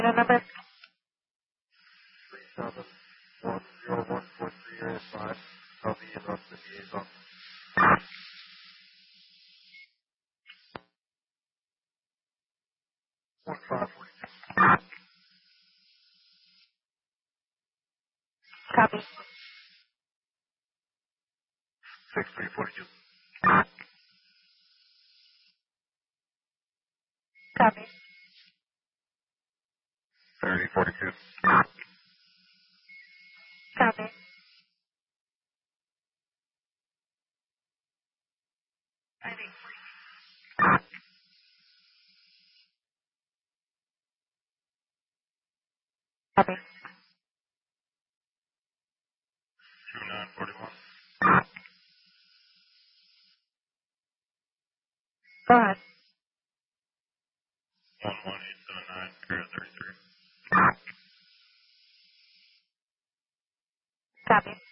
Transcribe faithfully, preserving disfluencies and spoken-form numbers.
Your number? three seven one zero one four three area five, southeast of the liaison. one five forty-two. Copy. six three forty-two. Copy. thirty forty-two. Copy. Copy. two nine forty-one. Go ahead. one one eight seven nine, area thirty-three. Copy.